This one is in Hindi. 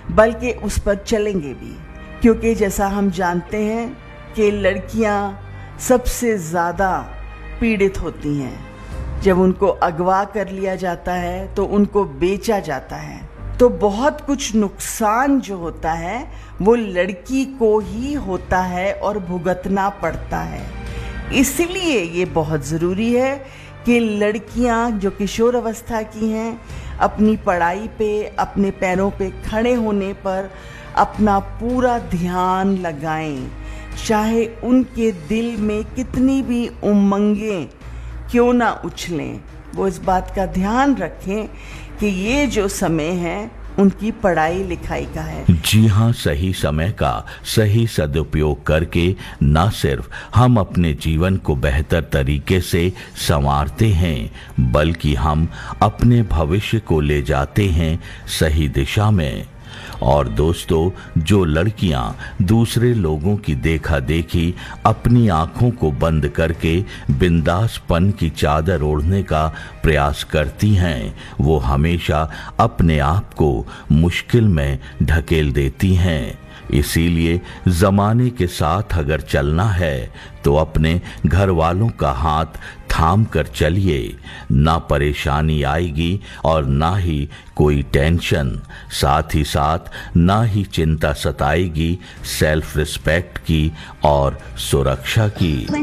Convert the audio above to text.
बल्कि उस पर चलेंगे भी, क्योंकि जैसा हम जानते हैं कि लड़कियां सबसे ज़्यादा पीड़ित होती हैं। जब उनको अगवा कर लिया जाता है तो उनको बेचा जाता है, तो बहुत कुछ नुकसान जो होता है वो लड़की को ही होता है और भुगतना पड़ता है। इसलिए ये बहुत ज़रूरी है कि लड़कियां जो किशोर अवस्था की हैं अपनी पढ़ाई पे, अपने पैरों पे खड़े होने पर अपना पूरा ध्यान लगाएं। चाहे उनके दिल में कितनी भी उमंगें क्यों ना उछलें, वो इस बात का ध्यान रखें कि ये जो समय है उनकी पढ़ाई लिखाई का है। जी हाँ, सही समय का सही सदुपयोग करके न सिर्फ हम अपने जीवन को बेहतर तरीके से संवारते हैं, बल्कि हम अपने भविष्य को ले जाते हैं सही दिशा में। और दोस्तों, जो लड़कियां दूसरे लोगों की देखा देखी अपनी आंखों को बंद करके बिंदासपन की चादर ओढ़ने का प्रयास करती हैं, वो हमेशा अपने आप को मुश्किल में ढकेल देती हैं। इसीलिए जमाने के साथ अगर चलना है तो अपने घर वालों का हाथ थाम कर चलिए। ना परेशानी आएगी और ना ही कोई टेंशन, साथ ही साथ ना ही चिंता सताएगी सेल्फ रिस्पेक्ट की और सुरक्षा की।